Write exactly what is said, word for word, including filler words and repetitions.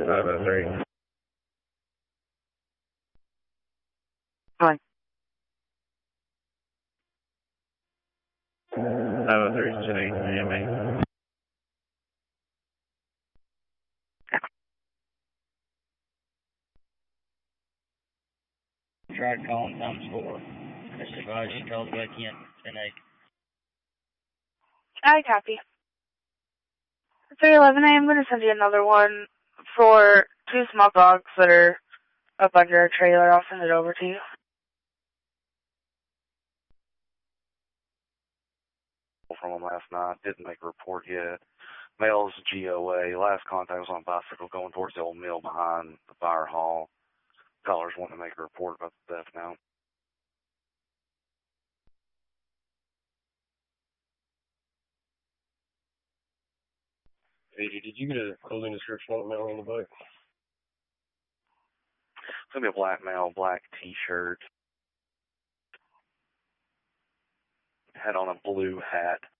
five oh three. Hi. five oh three, Jenny, Miami. Tried calling times four. That's advice you told back in ten eight. I copy. three eleven, I am going to send you another one for two small dogs that are up under a trailer. I'll send it over to you. From them last night. Didn't make a report yet. Male's G O A. Last contact was on a bicycle going towards the old mill behind the fire hall. Callers wanting to make a report about the theft now. Hey, did you get a clothing description on the male on the bike? It's going to be a black male, black T-shirt. Had on a blue hat.